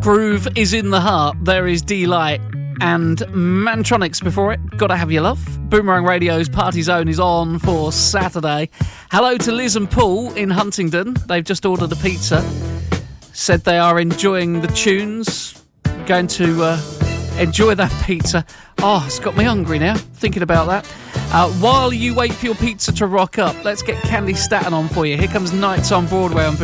Groove is in the heart. There is Delight and Mantronics before it. Gotta Have Your Love. Boomerang Radio's Party Zone is on for Saturday. Hello to Liz and Paul in Huntingdon. They've just ordered a pizza. Said they are enjoying the tunes. Going to enjoy that pizza. Oh, it's got me hungry now, thinking about that. While you wait for your pizza to rock up, let's get Candy Staton on for you. Here comes Nights on Broadway on